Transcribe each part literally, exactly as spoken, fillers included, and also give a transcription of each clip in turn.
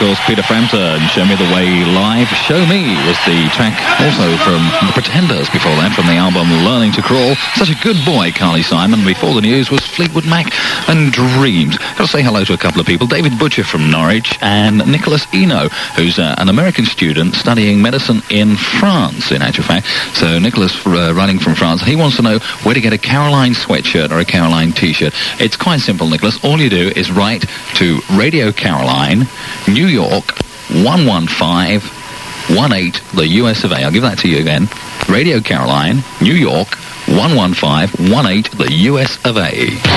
course, Peter Frampton, Show Me the Way Live. Show Me was the track also from The Pretenders before that, from the album Learning to Crawl. Such a good boy, Carly Simon. Before the news was Fleetwood Mac and Dreams. Got to say hello to a couple of people. David Butcher from Norwich and Nicholas Eno, who's uh, an American student studying medicine in France, in actual fact. So Nicholas, uh, running from France, he wants to know where to get a Caroline sweatshirt or a Caroline t-shirt. It's quite simple, Nicholas. All you do is write to Radio Caroline, New York, one one five one eight, the U S of A. I'll give that to you again. Radio Caroline, New York, one one five one eight, the U S of A.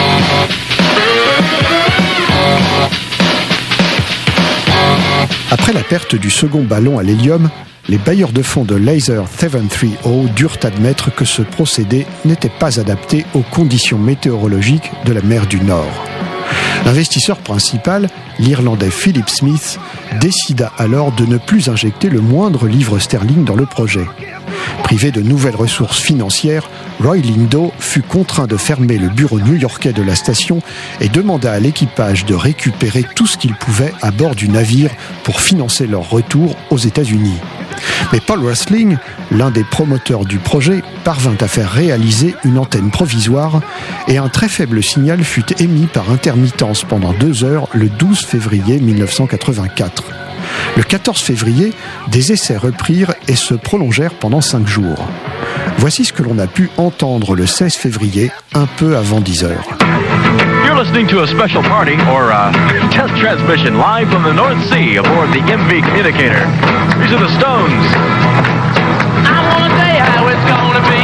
Après la perte du second ballon à l'hélium, les bailleurs de fonds de Laser sept cent trente durent admettre que ce procédé n'était pas adapté aux conditions météorologiques de la mer du Nord. L'investisseur principal, l'Irlandais Philip Smith, décida alors de ne plus injecter le moindre livre sterling dans le projet. Privé de nouvelles ressources financières, Roy Lindo fut contraint de fermer le bureau new-yorkais de la station et demanda à l'équipage de récupérer tout ce qu'il pouvait à bord du navire pour financer leur retour aux États-Unis. Mais Paul Rosling, l'un des promoteurs du projet, parvint à faire réaliser une antenne provisoire et un très faible signal fut émis par intermittence pendant deux heures le douze février mille neuf cent quatre-vingt-quatre. Le quatorze février, des essais reprirent et se prolongèrent pendant cinq jours. Voici ce que l'on a pu entendre le seize février, un peu avant dix heures. You're listening to a special party or uh, test transmission live from the North Sea aboard the M V Communicator. These are the Stones. I wanna tell you how it's gonna be.